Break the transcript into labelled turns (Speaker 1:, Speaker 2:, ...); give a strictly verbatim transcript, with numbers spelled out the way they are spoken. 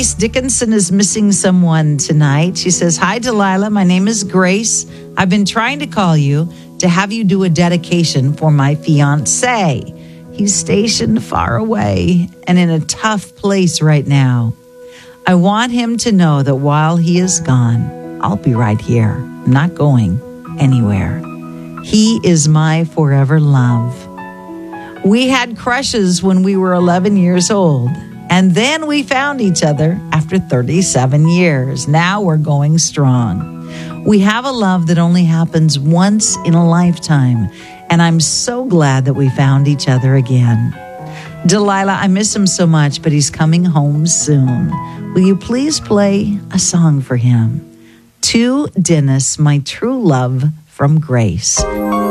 Speaker 1: Grace Dickinson is missing someone tonight. She says, "Hi, Delilah. My name is Grace. I've been trying to call you to have you do a dedication for my fiancé. He's stationed far away and in a tough place right now. I want him to know that while he is gone, I'll be right here. I'm not going anywhere. He is my forever love. We had crushes when we were eleven years old, and then we found each other after thirty-seven years. Now we're going strong. We have a love that only happens once in a lifetime, and I'm so glad that we found each other again. Delilah, I miss him so much, but he's coming home soon. Will you please play a song for him? To Dennis, my true love, from Grace."